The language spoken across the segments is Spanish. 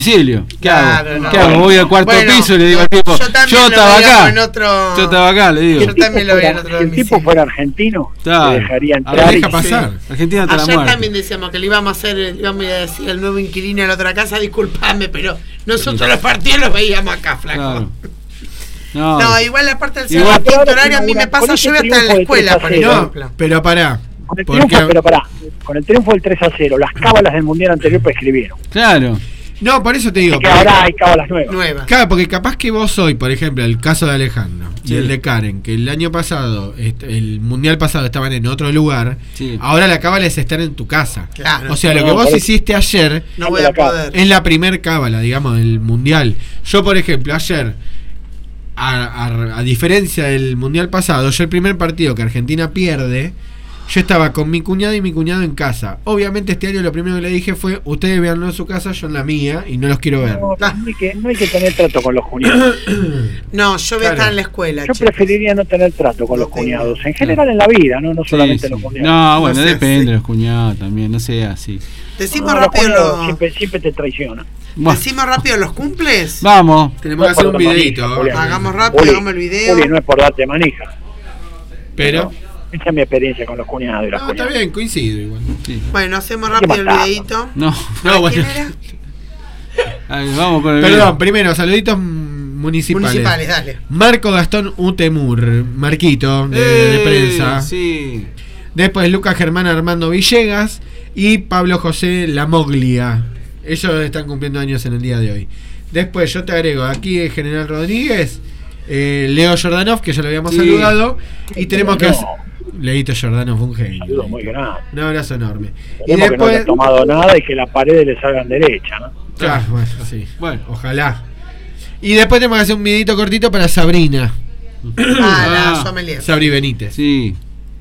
domicilio. ¿Qué hago? Claro, no. ¿Qué hago? Voy al cuarto piso y le digo al tipo, yo estaba acá. Yo estaba acá, le digo. Yo también lo veía en otro Si el domicilio. tipo fuera argentino, Claro. le dejaría A ver, entrar. deja pasar. Argentina hasta la Ayer muerte. también decíamos que le íbamos a hacer, le íbamos a decir al nuevo inquilino de la otra casa, disculpame, pero nosotros los partidos los veíamos acá, flaco. Claro. No, igual la parte del Igual- servicio horario a mí me pasa, yo voy a estar en la escuela, por No, ejemplo. pero pará. Con el Porque, triunfo, pero pará, con el triunfo del 3-0, las cábalas del mundial anterior prescribieron. Claro. no, por eso te digo. Que ahora hay cábalas nuevas. Nueva. Claro, porque capaz que vos hoy, por ejemplo, el caso de Alejandro Sí. y el de Karen, que el año pasado, el mundial pasado estaban en otro lugar, Sí. ahora la cábala es estar en tu casa. Claro. O sea, lo No, que vos por eso- hiciste ayer No voy a poder. es la primer cábala, digamos, del mundial. Yo, por ejemplo, ayer, a diferencia del mundial pasado, yo el primer partido que Argentina pierde, yo estaba con mi cuñado y mi cuñado en casa. Obviamente este año lo primero que le dije fue, ustedes véanlo en su casa, yo en la mía, y no los quiero ver. No hay que tener trato con los cuñados. No, yo voy a Claro. estar en la escuela, Yo chicos. preferiría no tener trato con No los tengo. cuñados. En general en la vida, no Sí, solamente sí. los cuñados. No, bueno, No sea depende así. de los cuñados también, no sea así. Decimos No, los rápido cuñados los... siempre te traicionan. Bueno, Decimos rápido los cumples. vamos. Tenemos que hacer un videito. Julián. Hagamos rápido, Juli, hagamos el video. Juli, no es por darte manija. Pero, Esa es mi experiencia con los cuñados y las no, está cuñadas. bien, coincido igual. Sí. Bueno, hacemos rápido el matarlo. videito. No. ¿Para No, quién bueno. era? Ahí, vamos con el Perdón, video. primero, saluditos municipales. Municipales, dale. Marco Gastón Utemur, Marquito, de prensa. Sí. Después Lucas Germán Armando Villegas y Pablo José Lamoglia. Ellos están cumpliendo años en el día de hoy. Después yo te agrego aquí el General Rodríguez, Leo Jordanov, que ya lo habíamos Sí. saludado. Y tenemos que No. hacer... Leito Jordanov fue un genio. Saludo muy grande. Un abrazo enorme. Y Esperemos que no haya después... tomado nada y que las paredes le salgan derechas, ¿no? Claro, bueno, sí. Bueno. Ojalá. Y después tenemos que hacer un videito cortito para Sabrina. La sommelier. Sabri Benítez. Sí.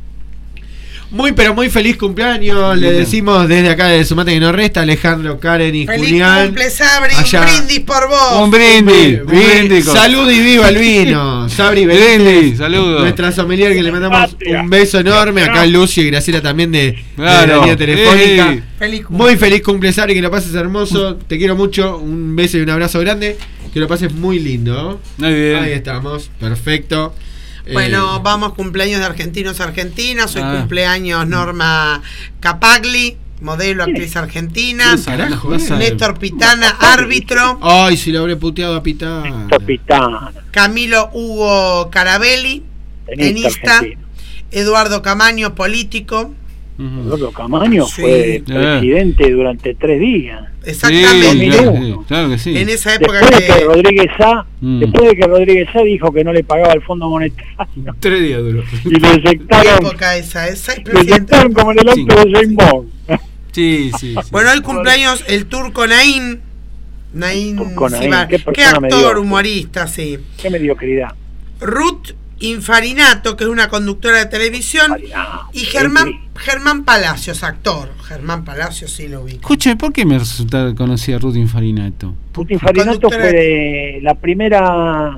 Muy pero muy feliz cumpleaños. Le decimos desde acá de Sumate que no resta, Alejandro, Karen y Feliz Julián. cumple, Sabri. Allá. Un brindis por vos. Un brindis. Un brindis. con- Salud y viva el vino. Sabri Brindis, Benítez, saludos. nuestra sommelier, que le mandamos Patria. un beso enorme. Acá Lucio y Graciela también de la Claro. línea telefónica. Sí. Feliz cumple. Muy feliz cumple, Sabri, que lo pases hermoso. Te quiero mucho. Un beso y un abrazo grande. Que lo pases muy lindo. Muy bien. Ahí estamos. Perfecto. Bueno, vamos, cumpleaños de argentinos argentinas. Hoy Ah. cumpleaños Norma Capagli, modelo, actriz argentina. Carajo, Vas a- Néstor Pitana, árbitro. Ay, si lo habré puteado a Pitán. Topitana. Camilo Hugo Carabelli, tenista. argentino. Eduardo Camaño, político. Ujú. Eduardo Camaño Sí. fue presidente durante 3 días. Exactamente. Sí, Claro. sí, claro que sí. En esa época Después de que que... Rodríguez Sá, Mm. después de que Rodríguez Sá dijo que no le pagaba el Fondo Monetario 3 días duró. y le ¿Qué inyectaron, época esa? Esa es le presidente. inyectaron como en el Sí. auto de James Bond. Sí, sí, sí. Bueno, hoy cumpleaños el turco Naín. Naín Turco Naín, Sibar. qué Qué persona actor, mediocre. humorista, sí. Qué mediocridad. Ruth Infarinato, que es una conductora de televisión. Y Germán Palacios, actor. Germán Palacios sí lo vi. Escuche, ¿por qué me resulta conocida Ruth Infarinato? Putin Farinato Conductora fue la primera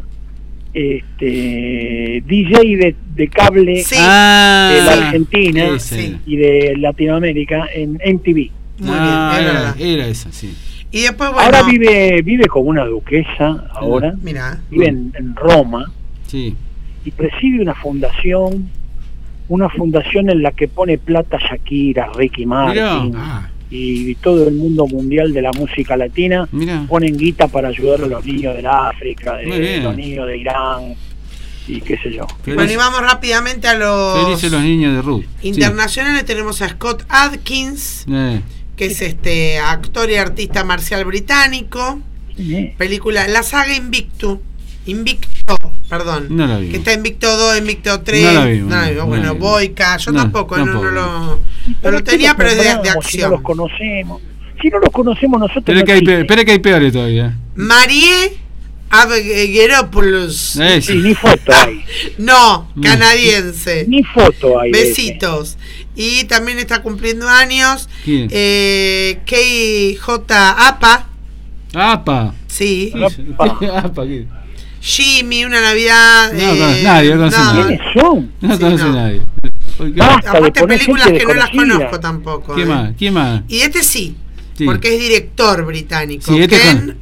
DJ de cable Sí. de la Ah, Argentina esa sí. era. y de Latinoamérica en MTV. Muy Ah, bien, es era, verdad. era esa, sí. Y después, bueno. Ahora vive como una duquesa, ahora Mirá. vive en Roma Sí. y preside una fundación en la que pone plata Shakira, Ricky Martin Ah, y todo el mundo mundial de la música latina. Mirá. Ponen guita para ayudar a los niños del África, Muy bien. los niños de Irán y qué sé yo. Bueno, y vamos rápidamente a los Felices los niños de Ruth. internacionales. Tenemos a Scott Adkins, Sí. que es actor y artista marcial británico. Película, la saga Invicto, perdón. No la vi. Que está Invicto 2, Invicto 3. No la vimos, no la Bueno, vimos. Boyka, yo No, tampoco, tampoco. No lo tenía, pero es de Si no acción. los conocemos. Si no los conocemos nosotros. Espera no que hay existen. espera que hay peores todavía. Marie Avgeropoulos. Sí, ni foto hay. No, canadiense. Ni foto hay. de ese. Besitos. Y también está cumpliendo años ¿Quién? KJ Apa. ¡Apa! Sí. ¡Apa! ¿Qué? Jimmy, una Navidad. No conoce nadie, no conoce nadie. ¿Quiénes son? No Sí, conoce no. nadie. ¿Por qué? Basta de Aparte poner películas gente que no las desconocida. conozco tampoco. ¿Quién más? ¿Quién más? Y este sí. porque es director británico. Sí, Ken